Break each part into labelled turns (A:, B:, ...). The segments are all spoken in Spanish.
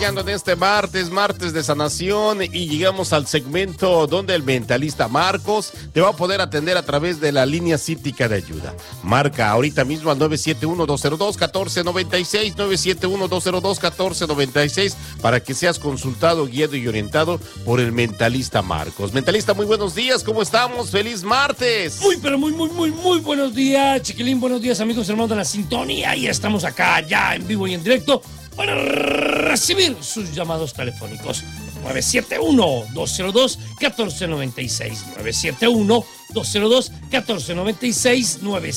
A: En este martes de sanación, y llegamos al segmento donde el mentalista Marcos te va a poder atender a través de la línea cítica de ayuda. Marca ahorita mismo al 971-202-1496, 971-202-1496 para que seas consultado, guiado y orientado por el mentalista Marcos. Mentalista, muy buenos días, ¿cómo estamos? ¡Feliz martes!
B: Muy buenos días, chiquilín, buenos días, amigos hermanos de la sintonía. Y estamos acá ya en vivo y en directo para recibir sus llamados telefónicos. 971-202-1496, 971-202-1496,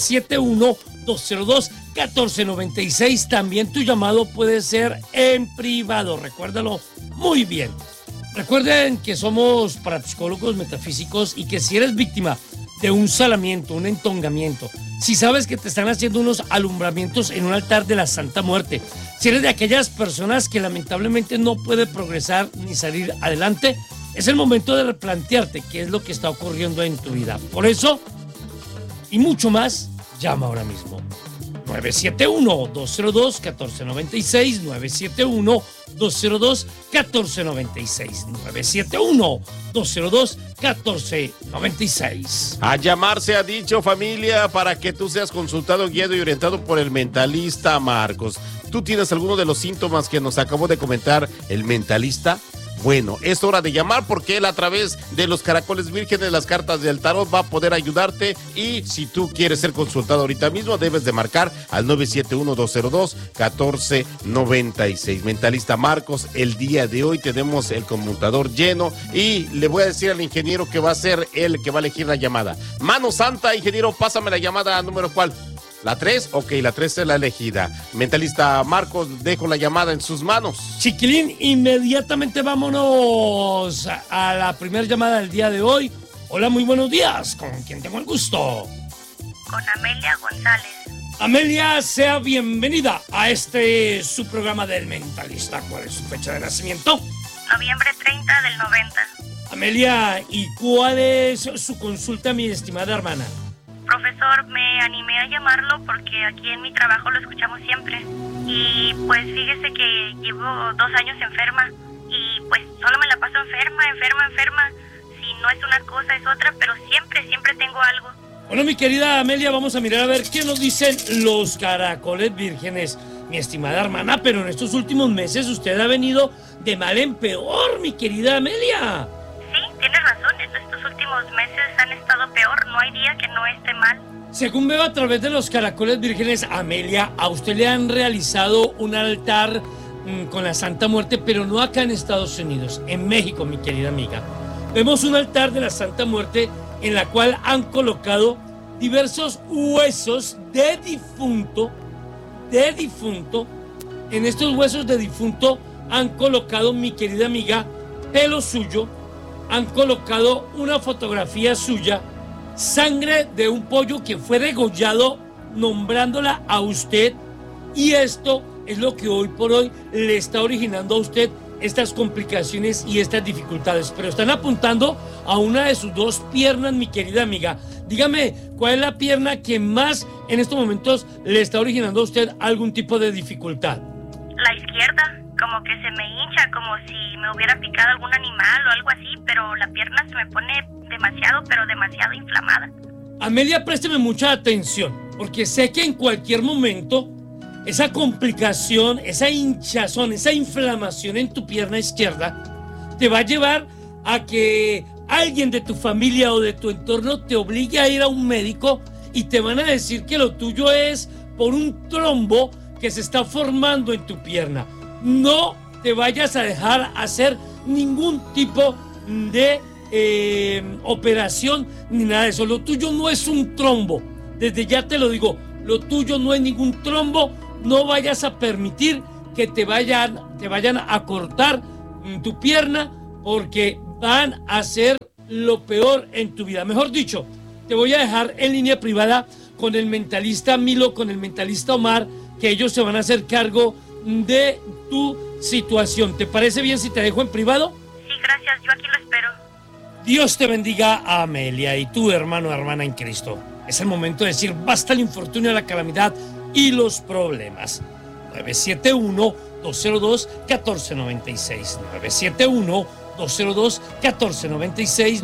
B: 971-202-1496. También tu llamado puede ser en privado, recuérdalo muy bien. Recuerden que somos parapsicólogos metafísicos y que si eres víctima de un salamiento, un entongamiento, si sabes que te están haciendo unos alumbramientos en un altar de la Santa Muerte, si eres de aquellas personas que lamentablemente no puede progresar ni salir adelante, es el momento de replantearte qué es lo que está ocurriendo en tu vida. Por eso, y mucho más, llama ahora mismo. 971-202-1496, 971-202-1496, 971-202-1496.
A: A llamar se ha dicho, familia, para que tú seas consultado, guiado y orientado por el mentalista Marcos. ¿Tú tienes alguno de los síntomas que nos acabó de comentar el mentalista? Bueno, es hora de llamar porque él a través de los caracoles vírgenes, las cartas del tarot, va a poder ayudarte. Y si tú quieres ser consultado ahorita mismo, debes de marcar al 971-202-1496. Mentalista Marcos, el día de hoy tenemos el conmutador lleno y le voy a decir al ingeniero que va a ser él que va a elegir la llamada. Mano santa, ingeniero, pásame la llamada, ¿número cuál? ¿La 3? Ok, la 3 es la elegida. Mentalista Marcos, dejo la llamada en sus manos.
B: Chiquilín, inmediatamente vámonos a la primera llamada del día de hoy. Hola, muy buenos días. ¿Con quién tengo el gusto?
C: Con Amelia González.
B: Amelia, sea bienvenida a su programa del mentalista. ¿Cuál es su fecha de nacimiento?
C: Noviembre 30 del 90.
B: Amelia, ¿y cuál es su consulta, mi estimada hermana?
C: Profesor, me animé a llamarlo porque aquí en mi trabajo lo escuchamos siempre. Y pues fíjese que llevo 2 años enferma y pues solo me la paso enferma. Si no es una cosa es otra, pero siempre tengo algo.
B: Bueno, mi querida Amelia, vamos a mirar a ver qué nos dicen los caracoles vírgenes, mi estimada hermana. Pero en estos últimos meses usted ha venido de mal en peor, mi querida Amelia.
C: Sí, tienes razón, en estos últimos meses han estado peor, no hay día que no esté mal.
B: Según veo a través de los caracoles vírgenes, Amelia, a usted le han realizado un altar con la Santa Muerte, pero no acá en Estados Unidos, en México, mi querida amiga. Vemos un altar de la Santa Muerte en la cual han colocado diversos huesos de difunto. En estos huesos de difunto han colocado, mi querida amiga, pelo suyo, han colocado una fotografía suya, sangre de un pollo que fue degollado, nombrándola a usted, y esto es lo que hoy por hoy le está originando a usted estas complicaciones y estas dificultades. Pero están apuntando a una de sus 2 piernas, mi querida amiga. Dígame, ¿cuál es la pierna que más en estos momentos le está originando a usted algún tipo de dificultad?
C: La izquierda, como que se me hincha, como si me hubiera picado algún animal o algo así, pero la pierna se me pone demasiado inflamada.
B: Amelia, présteme mucha atención, porque sé que en cualquier momento esa complicación, esa hinchazón, esa inflamación en tu pierna izquierda te va a llevar a que alguien de tu familia o de tu entorno te obligue a ir a un médico y te van a decir que lo tuyo es por un trombo que se está formando en tu pierna. No te vayas a dejar hacer ningún tipo de operación ni nada de eso. Lo tuyo no es un trombo. Desde ya te lo digo, lo tuyo no es ningún trombo. No vayas a permitir que te vayan a cortar tu pierna, porque van a hacer lo peor en tu vida. Mejor dicho, te voy a dejar en línea privada con el mentalista Milo, con el mentalista Omar, que ellos se van a hacer cargo de tu situación. ¿Te parece bien si te dejo en privado?
C: Sí, gracias, yo aquí lo espero.
B: Dios te bendiga, Amelia, y tú, hermano o hermana en Cristo. Es el momento de decir basta el infortunio, la calamidad y los problemas. 971 202-1496, 971-202-1496,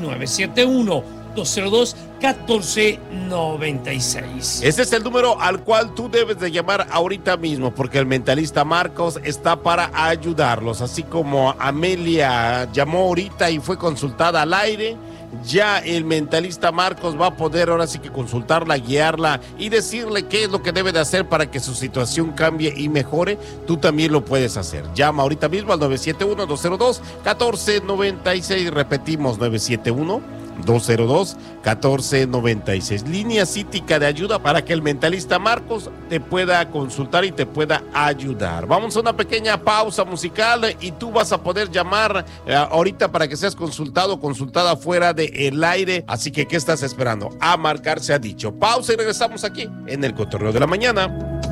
B: 971-202-1496.
A: Este es el número al cual tú debes de llamar ahorita mismo, porque el mentalista Marcos está para ayudarlos. Así como Amelia llamó ahorita y fue consultada al aire, ya el mentalista Marcos va a poder ahora sí que consultarla, guiarla y decirle qué es lo que debe de hacer para que su situación cambie y mejore. Tú también lo puedes hacer. Llama ahorita mismo al 971-202-1496. Repetimos, 971-202-1496. Línea cítica de ayuda para que el mentalista Marcos te pueda consultar y te pueda ayudar. Vamos a una pequeña pausa musical y tú vas a poder llamar ahorita para que seas consultado o consultada fuera del aire. Así que, ¿qué estás esperando? A marcar se ha dicho. Pausa y regresamos aquí en el Cotorreo de la Mañana.